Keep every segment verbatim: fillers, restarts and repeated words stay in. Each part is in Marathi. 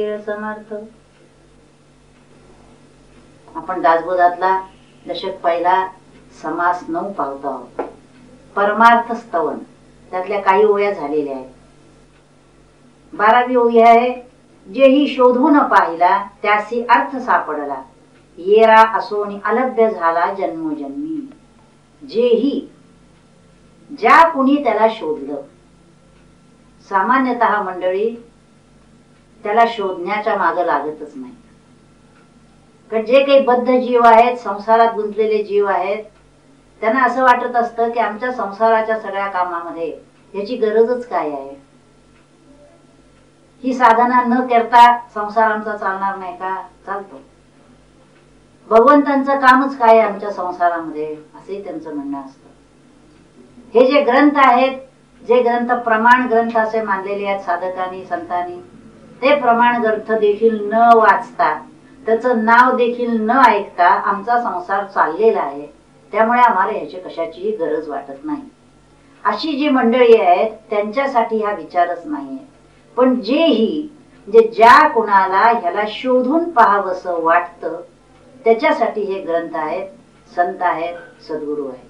समर्थ. आपण दासबोधातला दशक पहिला समास नऊ पाहतो आहोत. परमार्थ स्तवन त्यातल्या काही ओळ्या झालेल्या आहेत. बारावी ओळी आहे, जेही शोधून पाहिला त्यासी अर्थ सापडला, येरा असोनी अलभ्य झाला जन्मोजन्मी. जेही, ज्या कुणी त्याला शोधलं. सामान्यतः मंडळी त्याला शोधण्याच्या मागे लागतच नाही. कारण जे काही बद्ध जीव आहेत, संसारात गुंतलेले जीव आहेत, त्यांना असं वाटत असतं की आमच्या संसाराच्या सगळ्या कामामध्ये याची गरजच काय आहे. ही साधना न करता संसार आमचा चालणार नाही का? चालतो. भगवंतांचं कामच काय आहे आमच्या संसारामध्ये, असंही त्यांचं म्हणणं असतं. हे जे ग्रंथ आहेत, जे ग्रंथ प्रमाण ग्रंथ असे मानलेले आहेत साधकांनी संतांनी, ते प्रमाण ग्रंथ देखील न वाचता, त्याचं नाव देखील न ऐकता आमचा संसार चाललेला आहे. त्यामुळे आम्हाला याची कशाचीही गरज वाटत नाही. अशी जी मंडळी आहेत त्यांच्यासाठी हा विचारच नाहीये. पण जेही, जे ज्या कुणाला ह्याला शोधून पाहावंसं वाटतं त्याच्यासाठी हे ग्रंथ आहेत, संत आहेत, सद्गुरू आहेत.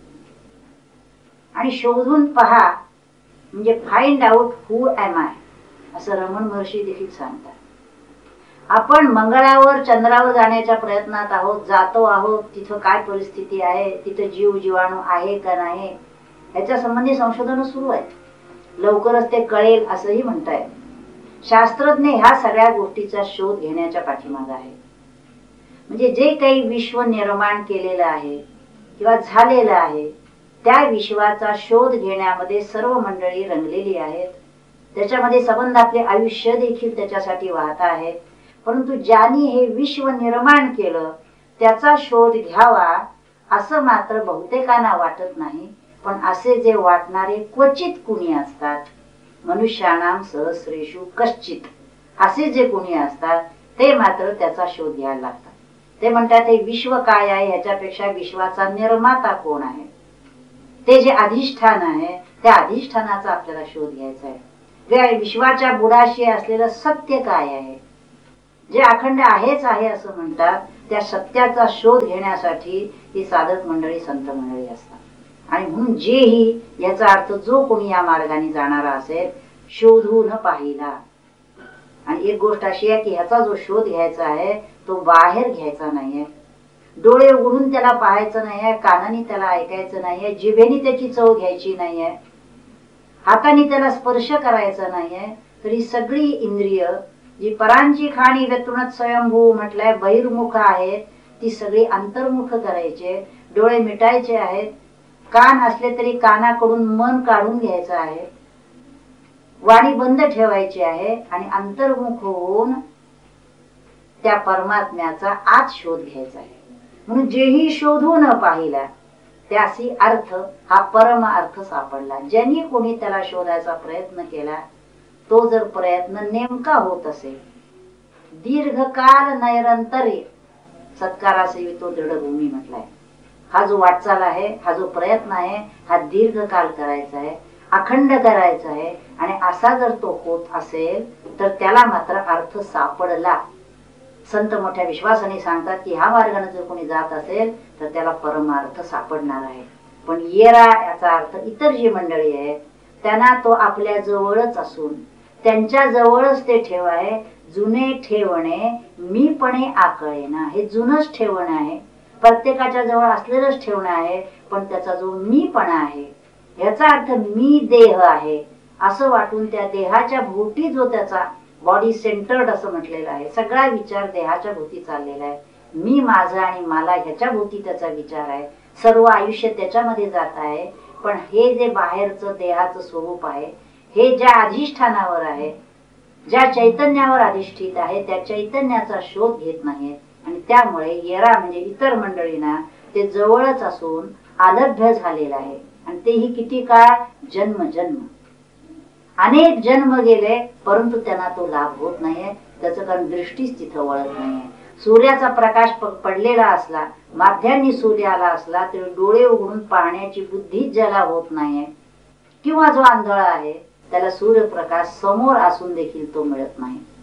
आणि शोधून पहा म्हणजे find out who M I, असं रमण महर्षी देखील सांगतात. आपण मंगळावर चंद्रावर जाण्याच्या प्रयत्नात आहोत, जातो आहोत. तिथं काय परिस्थिती आहे, तिथं जीव जीवाणू आहे का नाही याच्या संबंधी संशोधन सुरू आहे. लवकरच ते कळेल असंही म्हणतायत. शास्त्रज्ञ ह्या सगळ्या गोष्टीचा शोध घेण्याच्या पाठीमागे आहे. म्हणजे जे काही विश्व निर्माण केलेलं आहे किंवा झालेलं आहे त्या विश्वाचा शोध घेण्यामध्ये सर्व मंडळी रंगलेली आहेत. त्याच्यामध्ये संबंध आपले आयुष्य देखील त्याच्यासाठी वाहत आहे. परंतु ज्यांनी हे विश्व निर्माण केलं त्याचा शोध घ्यावा असं मात्र बहुतेकांना वाटत नाही. पण असे जे वाटणारे क्वचित कुणी असतात, मनुष्यानाम सहस्रेषु कश्चित, असे जे कुणी असतात ते मात्र त्याचा शोध घ्यायला लागतात. ते म्हणतात हे विश्व काय आहे ह्याच्यापेक्षा विश्वाचा निर्माता कोण आहे, ते जे अधिष्ठान आहे त्या अधिष्ठानाचा आपल्याला शोध घ्यायचा आहे. जे विश्वाच्या बुडाशी असलेलं सत्य काय आहे, जे अखंड आहेच आहे असं म्हणतात, त्या सत्याचा शोध घेण्यासाठी ही साधक मंडळी संत मंडळी असतात. आणि म्हणून जेही याचा अर्थ जो कोणी या मार्गाने जाणारा असेल, शोधून पाहिला. आणि एक गोष्ट अशी आहे की ह्याचा जो शोध घ्यायचा आहे तो बाहेर घ्यायचा नाहीये. डोळे उघडून त्याला पाहायचं नाहीये, कानाने त्याला ऐकायचं नाहीये, जिभेने त्याची चव घ्यायची नाहीये, हाताने त्याला स्पर्श करायचा नाहीये. तरी सगळी इंद्रिय जी परांची खाणी व्यतुणत स्वयंभू म्हटलंय बहिर्मुख आहेत, ती सगळी अंतर्मुख करायचे. डोळे मिटायचे आहेत, कान असले तरी कानाकडून मन काढून घ्यायचं आहे, वाणी बंद ठेवायची आहे आणि अंतर्मुख होऊन त्या परमात्म्याचा आत शोध घ्यायचा आहे. म्हणून जेही शोधून पाहिला त्यासी अर्थ, हा परम अर्थ सापडला. ज्यांनी कोणी त्याला शोधायचा प्रयत्न केला तो जर प्रयत्न नेमका होत असेल, दीर्घकाल नैरंतर्य सत्कारासेवी तो दृढभूमी म्हटलाय. हा जो वाटचाल आहे, हा जो प्रयत्न आहे, हा दीर्घकाल करायचा आहे, अखंड करायचा आहे. आणि असा जर तो होत असेल तर त्याला मात्र अर्थ सापडला. संत मोठ्या विश्वासाने सांगतात की ह्या मार्गाने जर कोणी जात असेल तर त्याला परमार्थ सापडणार आहे. पण येरा याचा अर्थ इतर जी मंडळी आहे त्यांना तो आपल्या जवळच असून त्यांच्या जवळच ते ठेवाय. जुने ठेवणे मीपणे आकळेना, हे जुनच ठेवणं आहे, प्रत्येकाच्या जवळ असलेलंच ठेवणं आहे. पण त्याचा जो मीपणा आहे, याचा अर्थ मी देह आहे असं वाटून त्या देहाच्या भोवती जो त्याचा बॉडी सेंटर्ड असं म्हटलेलं आहे, सगळा विचार देहाच्या भोवती चाललेला आहे. मी माझा आणि मला ह्याच्या भोवती त्याचा विचार आहे, सर्व आयुष्य त्याच्यामध्ये जात आहे. पण हे जे बाहेरचं देहाचं स्वरूप आहे, हे ज्या अधिष्ठानावर आहे, ज्या चैतन्यावर अधिष्ठित आहे, त्या चैतन्याचा शोध घेत नाही. आणि त्यामुळे येरा म्हणजे इतर मंडळींना ते जवळच असून आलभ्य झालेलं आहे. आणि तेही किती काळ? जन्म जन्म, अनेक जन्म गेले परंतु त्यांना तो लाभ होत नाहीये. त्याचं कारण दृष्टीच तिथं वळत नाहीये. सूर्याचा प्रकाश पडलेला असला, माध्यान्नी सूर्य आला असला तरी डोळे उघडून पाहण्याची बुद्धी ज्याला होत नाहीये, किंवा जो आंधळा आहे त्याला सूर्यप्रकाश समोर असून देखील तो मिळत नाही.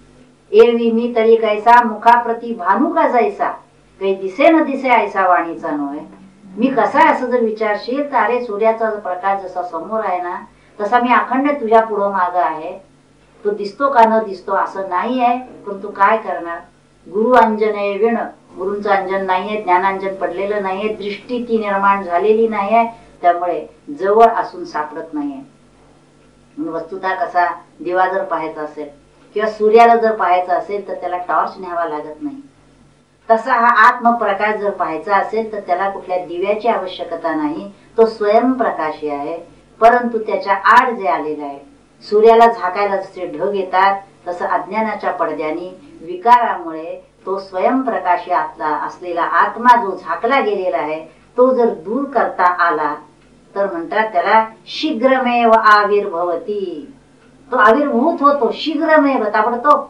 एरवी मी तरी कैसा मुखाप्रती भानू का जैसा, काही दिसे न दिसे ऐसा वाणीचा नोय. मी कसा आहे असं जर विचारशील तर अरे सूर्याचा प्रकाश जसा समोर आहे ना तसा मी अखंड तुझ्या पुढं माग आहे. तो दिसतो का न दिसतो असं नाही आहे, पण तू काय करणार. गुरु अंजन आहे विण, गुरूंचं अंजन नाहीये, ज्ञानांजन पडलेलं नाहीये, दृष्टी ती निर्माण झालेली नाहीये, त्यामुळे जवळ असून सापडत नाहीये. वस्तुतः कसा दिवा जर पाहायचा असेल किंवा सूर्याला जर पाहायचं असेल तर त्याला टॉर्च न्यावा लागत नाही. तसा हा आत्मप्रकाश जर पाहायचा असेल तर त्याला कुठल्या दिव्याची आवश्यकता नाही, तो स्वयंप्रकाशी आहे. परंतु त्याच्या आड जे आलेलं आहे, सूर्याला झाकायला जसे ढग येतात तसं अज्ञानाच्या पडद्याने विकारामुळे तो स्वयंप्रकाशी आतला असलेला आत्मा जो झाकला गेलेला आहे तो जर दूर करता आला तर म्हणतात त्याला शीघ्रमेव आविर्भवती. तो आविर्भूत होतो शीघ्रमेव, ताबडतोब.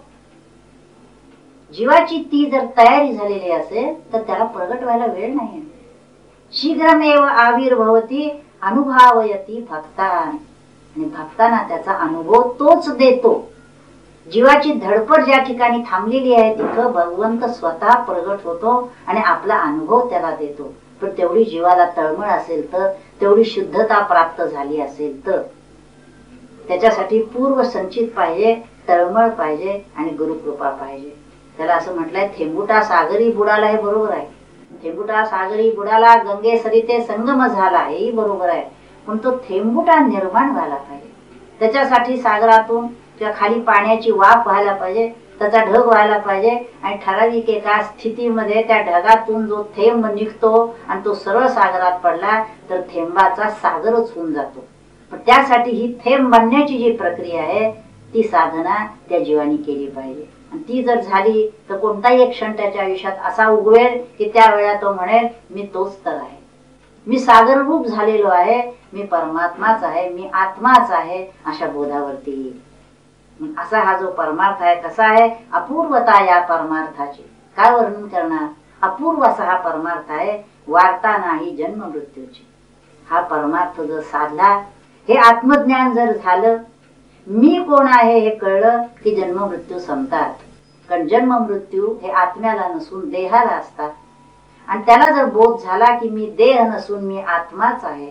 जीवाची ती जर तयारी झालेली असेल तर त्याला प्रगट व्हायला वेळ नाही. शीघ्रमेव आविर्भवती अनुभवयती भक्तान, आणि भक्तांना त्याचा अनुभव तोच देतो. जीवाची धडपड ज्या ठिकाणी थांबलेली आहे तिथं भगवंत स्वतः प्रगट होतो आणि आपला अनुभव त्याला देतो. पण तेवढी जीवाला तळमळ असेल तर, तेवढी शुद्धता प्राप्त झाली असेल तर, त्याच्यासाठी पूर्व संचित पाहिजे, तळमळ पाहिजे आणि गुरुकृपा पाहिजे. त्याला असं म्हटलंय थेंबुटा सागरी बुडाला, हे बरोबर आहे. थेंबुटा सागरी बुडाला, गंगे सरिते संगम झाला, हेही बरोबर आहे. पण तो थेंबुटा निर्माण व्हायला पाहिजे. त्याच्यासाठी सागरातून किंवा खाली पाण्याची वाफ व्हायला पाहिजे, त्याचा ढग व्हायला पाहिजे आणि ठराविक एका स्थितीमध्ये त्या ढगातून जो थेंब निघतो आणि तो सरळ सागरात पडला तर थेंबाचा सागरच होऊन जातो. पण त्यासाठी ही थेंब बनण्याची जी प्रक्रिया आहे ती साधना त्या जीवानी केली पाहिजे. आणि ती जर झाली तर कोणताही एक क्षण त्याच्या आयुष्यात असा उगवेल की त्यावेळा तो म्हणेल मी तोच तर आहे, मी सागर रूप झालेलो आहे, मी परमात्माच आहे, मी आत्माच आहे, अशा बोधावरती येईल. असा हा जो परमार्थ आहे कसा आहे, अपूर्वता या परमार्थाची काय वर्णन करणार. अपूर्व असा हा परमार्थ आहे, वार्ता नाही जन्म मृत्यूची. हा परमार्थ जर साधला, हे आत्मज्ञान जर झालं, मी कोण आहे हे कळलं की जन्म मृत्यू संपतात. कारण जन्म मृत्यू हे आत्म्याला नसून देहाला असतात. आणि त्याला जर बोध झाला की मी देह नसून मी आत्माच आहे,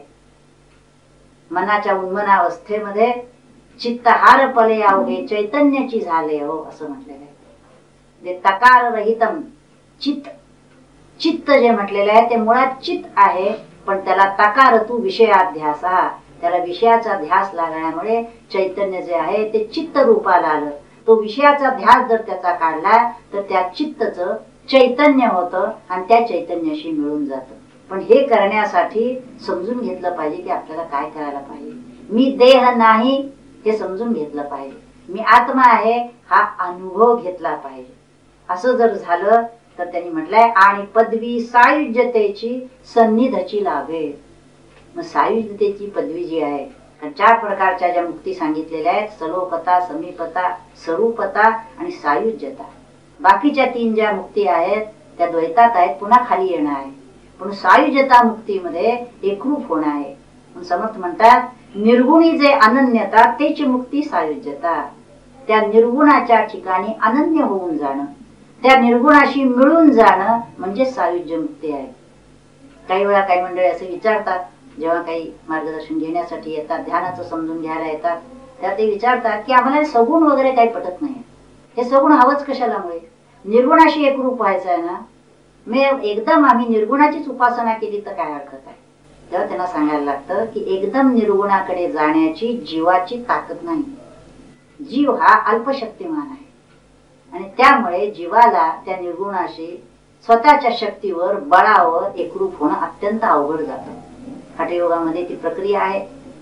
मनाच्या उन्मनावस्थेमध्ये चित्त हार पले अवघे चैतन्याची झाले हो असं म्हटलेलं आहे. जे तकार रहितम चित्त, चित्त जे म्हटलेलं आहे ते मुळात चित्त आहे, पण त्याला तकार तू विषयाध्यास, त्याला विषयाचा ध्यास लागण्यामुळे चैतन्य जे आहे ते चित्त रूपाला आलं. तो विषयाचा ध्यास जर त्याचा काढला तर त्या चित्तचं चैतन्य होतं आणि त्या चैतन्याशी मिळून जातं. पण हे करण्यासाठी समजून घेतलं पाहिजे की आपल्याला काय करायला पाहिजे. मी देह नाही हे समजून घेतलं पाहिजे, मी आत्मा आहे हा अनुभव घेतला पाहिजे. असं जर झालं तर त्यांनी म्हटलंय आणि पदवी सायुज्यतेची सन्निधची लाभे. मग सायुज्यतेची पदवी जी आहे, चार प्रकारच्या ज्या मुक्ती सांगितलेल्या आहेत, सलोपता, समीपता, स्वरूपता आणि सायुज्यता. बाकीच्या तीन ज्या मुक्ती आहेत त्या द्वैतात आहेत, पुन्हा खाली येणं आहे. पण सायुज्यता मुक्तीमध्ये एकरूप होणं आहे. समर्थ म्हणतात निर्गुणी जे अनन्यता तेची मुक्ती सायुज्यता. त्या निर्गुणाच्या ठिकाणी अनन्य होऊन जाणं, त्या निर्गुणाशी मिळून जाणं म्हणजे सायुज्य मुक्ती आहे. काही वेळा काही मंडळी असे विचारतात, जेव्हा काही मार्गदर्शन घेण्यासाठी येतात, ध्यानाचं समजून घ्यायला येतात, त्या ते विचारतात की आम्हाला सगुण वगैरे काही पटत नाही, हे सगुण हवंच कशालामुळे, निर्गुणाशी एकरूप व्हायचं आहे ना, मग एकदम आम्ही निर्गुणाचीच उपासना केली तर काय हरकत आहे. तेव्हा त्यांना सांगायला लागतं की एकदम निर्गुणाकडे जाण्याची जीवाची ताकद नाही. जीव हा अल्पशक्तिमान आहे आणि त्यामुळे जीवाला त्या निर्गुणाशी स्वतःच्या शक्तीवर बळावर एकरूप होणं अत्यंत अवघड जातं. हठयोगामध्ये ती प्रक्रिया आहे.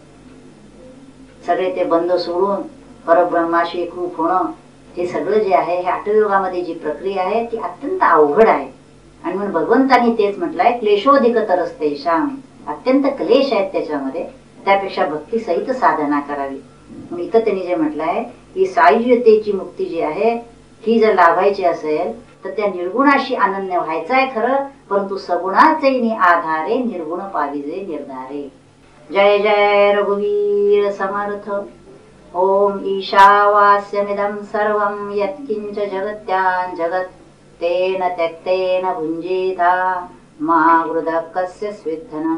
सगळे ते बंध सोडून परब्रह्माशी एकरूप होणं, हे सगळं जे आहे हे हठयोगामध्ये जी प्रक्रिया आहे ती अत्यंत अवघड आहे. आणि म्हणून भगवंतांनी तेच म्हटलंय क्लेशोधिक तरस्तेषाम, अत्यंत क्लेश आहेत त्याच्यामध्ये, त्यापेक्षा भक्ती सहित साधना करावी. म्हणून इथं त्यांनी जे म्हटलंय की सायुज्यतेची मुक्ती जी आहे ही जर लाभायची असेल तर त्या निर्गुणाशी अनन्य व्हायचं आहे खरं, परंतु सगुणाचे आधारे निर्गुण पाविजे निर्धारे. जय जय रघुवीर समर्थ. ओम ईशावास्यमिदं सर्वं यत्किंच जगत्यां जगत् तेन त्यक्तेन भुञ्जीता मा वृदः कस्य स्विद्धनम्।